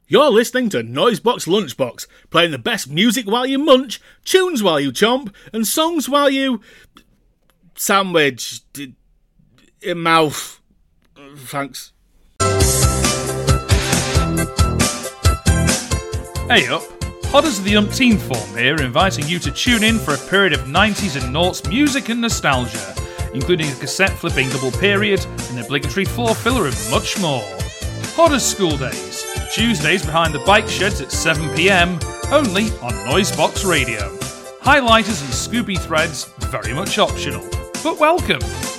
You're listening to Noisebox Lunchbox, playing the best music while you munch, tunes while you chomp, and songs while you... sandwich... in mouth. Thanks. Hey up, Podders of the umpteenth form here, inviting you to tune in for a period of 90s and noughts music and nostalgia, including a cassette-flipping double period, an obligatory floor filler and much more. Podders School Days, Tuesdays behind the bike sheds at 7pm, only on Noisebox Radio. Highlighters and Scooby threads, very much optional, but welcome.